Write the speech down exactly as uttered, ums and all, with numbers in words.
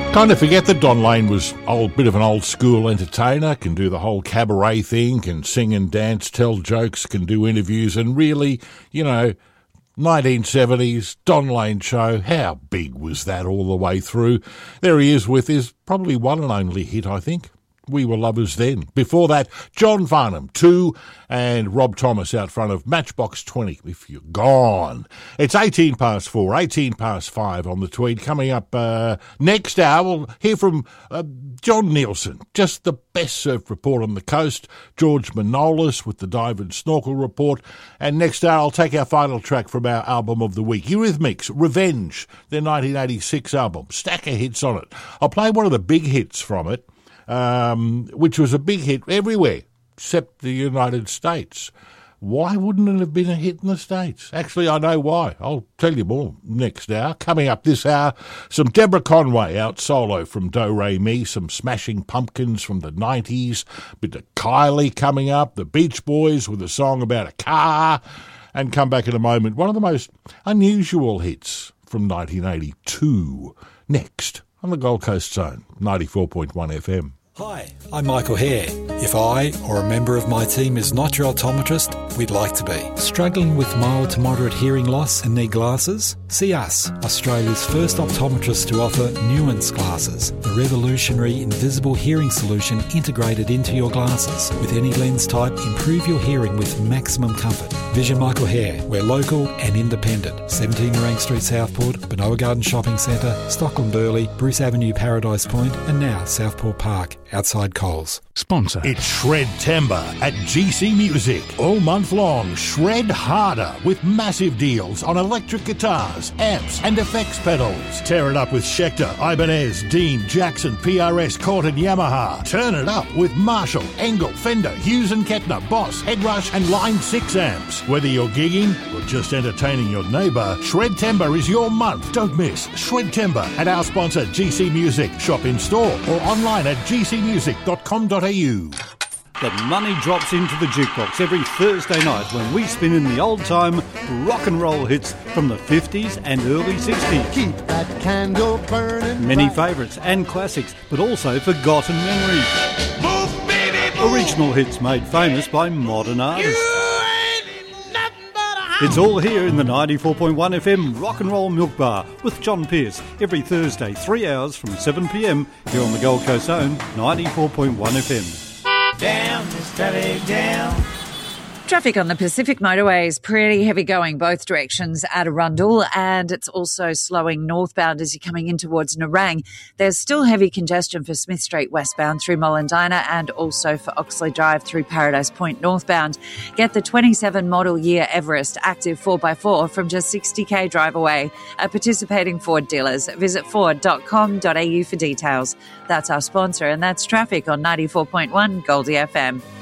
Kind of forget that Don Lane was a bit of an old school entertainer, can do the whole cabaret thing, can sing and dance, tell jokes, can do interviews, and really, you know, nineteen seventies, Don Lane show, how big was that all the way through? There he is with his probably one and only hit, I think. We Were Lovers Then. Before that, John Farnham, two, and Rob Thomas out front of Matchbox twenty, If You're Gone. It's eighteen past four, eighteen past five on the Tweed. Coming up uh, next hour, we'll hear from uh, John Nielsen, just the best surf report on the coast, George Manolis with the Dive and Snorkel report, and next hour I'll take our final track from our album of the week, Eurythmics, Revenge, their nineteen eighty-six album, stack of hits on it. I'll play one of the big hits from it, Um, which was a big hit everywhere except the United States. Why wouldn't it have been a hit in the States? Actually, I know why. I'll tell you more next hour. Coming up this hour, some Deborah Conway out solo from Do Re Mi, some Smashing Pumpkins from the nineties, a bit of Kylie coming up, the Beach Boys with a song about a car, and come back in a moment. One of the most unusual hits from nineteen eighty-two. Next on the Gold Coast Zone, ninety-four point one F M. Hi, I'm Michael Hare. If I or a member of my team is not your optometrist, we'd like to be. Struggling with mild to moderate hearing loss and need glasses? See us, Australia's first optometrist to offer Nuance glasses, the revolutionary invisible hearing solution integrated into your glasses. With any lens type, improve your hearing with maximum comfort. Vision Michael Hare. We're local and independent. seventeen Morang Street, Southport, Benoa Garden Shopping Centre, Stockland Burley, Bruce Avenue, Paradise Point, and now Southport Park, outside Coles. Sponsor. It's Shred Timber at G C Music. All month long, shred harder with massive deals on electric guitars, amps and effects pedals. Tear it up with Schecter, Ibanez, Dean, Jackson, P R S, Cort and Yamaha. Turn it up with Marshall, Engel, Fender, Hughes and Kettner, Boss, Headrush and Line six amps. Whether you're gigging or just entertaining your neighbour, Shred Timber is your month. Don't miss Shred Timber at our sponsor G C Music. Shop in store or online at g c music dot com dot a u. The money drops into the jukebox every Thursday night when we spin in the old-time rock and roll hits from the fifties and early sixties. Keep that candle burning. Many favourites and classics, but also forgotten memories. Move, baby, move. Original hits made famous by modern artists. It's all here in the ninety-four point one F M Rock and Roll Milk Bar with John Pearce every Thursday, three hours from seven p m here on the Gold Coast Zone, ninety-four point one F M. Down, Miss Traffic, down. Traffic on the Pacific Motorway is pretty heavy going both directions at Arundel, and it's also slowing northbound as you're coming in towards Nerang. There's still heavy congestion for Smith Street westbound through Mollendina and also for Oxley Drive through Paradise Point northbound. Get the twenty-seven model year Everest Active four by four from just sixty k drive away at participating Ford dealers. Visit ford dot com dot a u for details. That's our sponsor, and that's traffic on ninety-four point one Goldie F M.